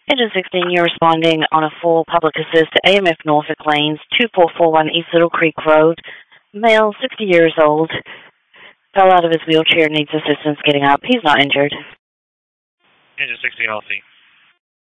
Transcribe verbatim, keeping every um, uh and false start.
Engine sixteen, you're responding on a full public assist to A M F Norfolk Lanes, two four four one East Little Creek Road. Male, sixty years old. Fell out of his wheelchair, needs assistance getting up. He's not injured. Engine sixteen, I'll see.